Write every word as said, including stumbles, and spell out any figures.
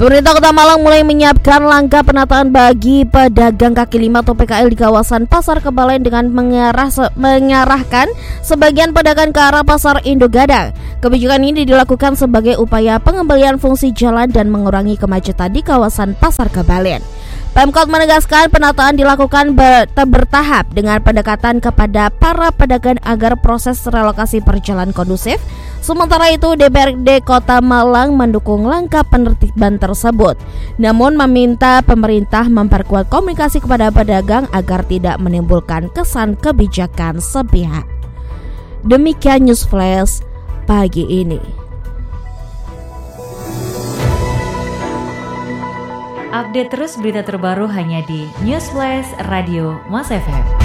Pemerintah Kota Malang mulai menyiapkan langkah penataan bagi pedagang kaki lima atau P K L di kawasan Pasar Kebalen dengan mengarah, se- mengarahkan sebagian pedagang ke arah Pasar Indogadang. Kebijakan ini dilakukan sebagai upaya pengembalian fungsi jalan dan mengurangi kemacetan di kawasan Pasar Kebalen. Pemkot menegaskan penataan dilakukan ber- bertahap dengan pendekatan kepada para pedagang agar proses relokasi berjalan kondusif. Sementara itu, D P R D Kota Malang mendukung langkah penertiban tersebut, namun meminta pemerintah memperkuat komunikasi kepada pedagang agar tidak menimbulkan kesan kebijakan sepihak. Demikian News Flash pagi ini. Update terus berita terbaru hanya di News Flash Radio Mas F M.